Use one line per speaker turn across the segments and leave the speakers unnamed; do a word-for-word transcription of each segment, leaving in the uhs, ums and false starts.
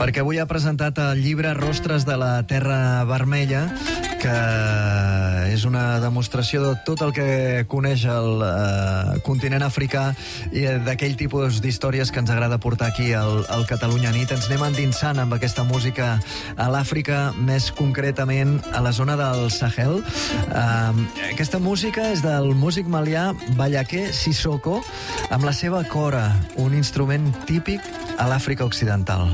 perquè avui ha presentat el llibre Rostres de la Terra Vermella, que és una demostració de tot el que coneix el eh, continent africà i d'aquell tipus d'històries que ens agrada portar aquí al, al Catalunya Nit. Ens anem endinsant amb aquesta música a l'Àfrica, més concretament a la zona del Sahel. Eh, aquesta música és del músic malià Balaké Sissoko, amb la seva kora, un instrument típic a l'Àfrica Occidental.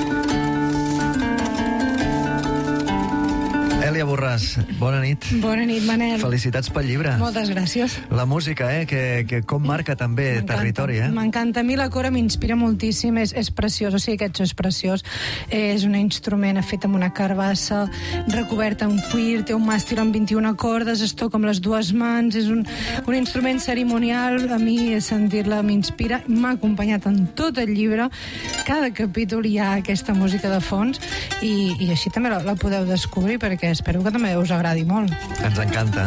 Èlia Borràs, bona nit.
Bona nit, Manel.
Felicitats pel llibre.
Moltes gràcies.
La música, eh, que, que com marca també territori, eh?
M'encanta. A mi la kora m'inspira moltíssim, és, és preciós, o sigui que això és preciós. Eh, és un instrument fet amb una carbassa, recoberta amb cuir, té un màstil amb vint-i-una cordes, es toca amb les dues mans, és un, un instrument cerimonial. A mi sentir-la m'inspira, m'ha acompanyat en tot el llibre. Cada capítol hi ha aquesta música de fons i, i així també la, la podeu descobrir, perquè espero que també us agradi molt.
Ens encanta.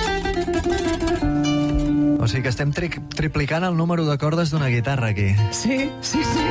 O sigui que estem tri triplicant el número de cordes d'una guitarra aquí.
Sí, sí, sí.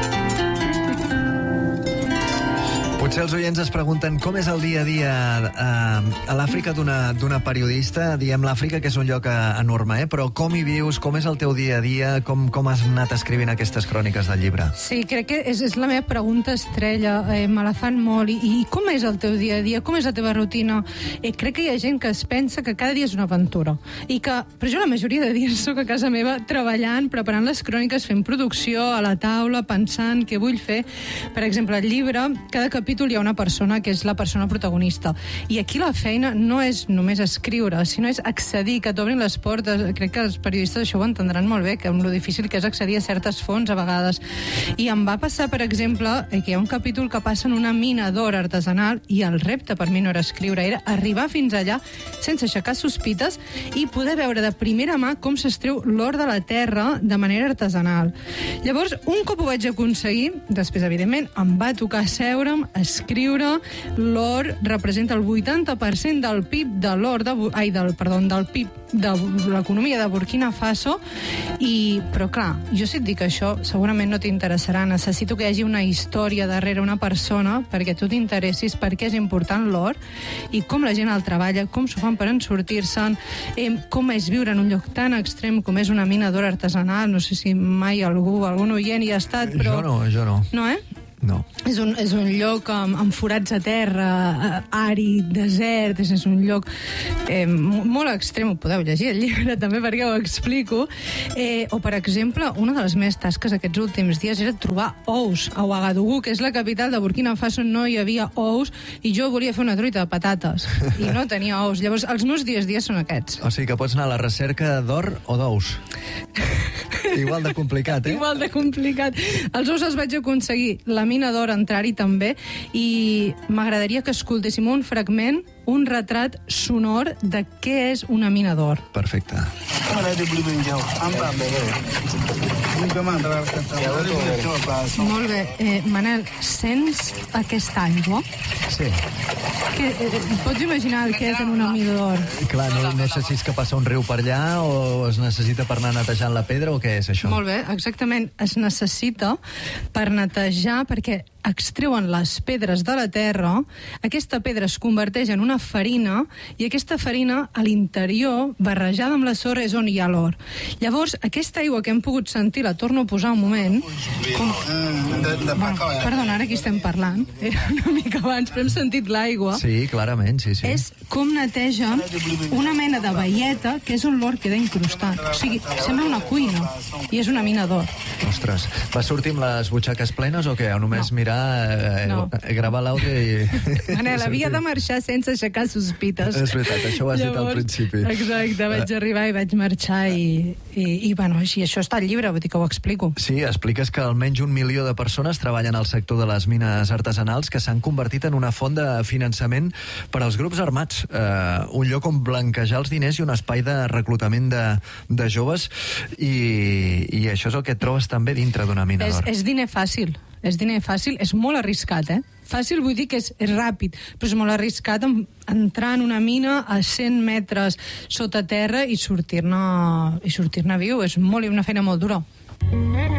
Potser els oients es pregunten com és el dia a dia eh, a l'Àfrica d'una periodista. Diem l'Àfrica, que és un lloc enorme, eh? Però com hi vius, com és el teu dia a dia, com, com has anat escrivint aquestes cròniques del llibre?
Sí, crec que és, és la meva pregunta estrella, eh, me la fan molt. I, I com és el teu dia a dia, com és la teva rutina? Eh, crec que hi ha gent que es pensa que cada dia és una aventura. I que, però jo la majoria de dies soc a casa meva treballant, preparant les cròniques, fent producció, a la taula, pensant què vull fer. Per exemple, el llibre, cada capítol hi ha una persona que és la persona protagonista. I aquí la feina no és només escriure, sinó és accedir, que t'obrin les portes. Crec que els periodistes això ho entendran molt bé, que amb lo difícil que és accedir a certes fonts a vegades. I em va passar, per exemple, que hi ha un capítol que passa en una mina d'or artesanal i el repte per mi no era escriure, era arribar fins allà sense aixecar sospites i poder veure de primera mà com s'extreu l'or de la terra de manera artesanal. Llavors, un cop ho vaig aconseguir, després, evidentment, em va tocar seure'm, escriure. L'or representa el vuitanta per cent del P I B de l'or de, ai, del, perdó, del P I B de l'economia de Burkina Faso. I, però clar, jo si et dic això segurament no t'interessarà. Necessito que hi hagi una història darrere una persona perquè tu t'interessis per què és important l'or i com la gent el treballa, com s'ho fan per en sortir-se'n, eh, com és viure en un lloc tan extrem com és una mina d'or artesanal. No sé si mai algú, algun oient hi ha estat, però...
Jo no, jo no.
No, eh?
No.
És un, és un lloc amb, amb forats a terra, àrid, desert, és, és un lloc eh, molt extrem. Ho podeu llegir el llibre també perquè ho explico. Eh, o, per exemple, una de les meves tasques aquests últims dies era trobar ous a Ouagadougou, que és la capital de Burkina Faso. No hi havia ous i jo volia fer una truita de patates i no tenia ous. Llavors, els meus dies a dies són aquests.
O sigui que pots anar a la recerca d'or o d'ous. Igual de complicat, eh?
Igual de complicat. Els ous els vaig aconseguir, la mina d'or entrar-hi també, i m'agradaria que escoltéssim un fragment, un retrat sonor de què és una mina d'or.
Perfecte.
Molt bé. Eh, Manel, sents aquesta aigua?
Sí.
Que, eh, pots imaginar el que és en una mina d'or?
Clar, no, no sé si és que passa un riu per allà o es necessita per anar netejant la pedra o què és això?
Molt bé, exactament. Es necessita per netejar, perquè extreuen les pedres de la terra, aquesta pedra es converteix en una farina i aquesta farina a l'interior, barrejada amb la sorra, és on hi ha l'or. Llavors, aquesta aigua que hem pogut sentir, la torno a posar un moment. Com... Bueno, perdona, ara aquí estem parlant. Era una mica abans, però hem sentit l'aigua.
Sí, clarament, sí, sí.
És com neteja una mena de veieta, que és on l'or queda incrustat. O sigui, sembla una cuina i és una mina d'or.
Ostres, vas sortir amb les butxaques plenes o què? O només
no.
mirar, eh,
no.
gravar l'àudio i...
Manel, havia de marxar sense aixecar sospites.
És veritat, això ho has Llavors, dit al principi.
Exacte, vaig arribar i vaig marxar i, i, i bueno, així, això està al llibre, vull dir que ho explico.
Sí, expliques que almenys un milió de persones treballen al sector de les mines artesanals que s'han convertit en una font de finançament per als grups armats, eh, un lloc on blanquejar els diners i un espai de reclutament de, de joves i, i això és el que et trobes també dintre d'una mina d'or.
És, és diner fàcil, és diner fàcil, és molt arriscat, eh? Fàcil vull dir que és, és ràpid, però és molt arriscat entrar en una mina a cent metres sota terra i sortir-ne i sortir-ne viu. És molt, una feina molt dura.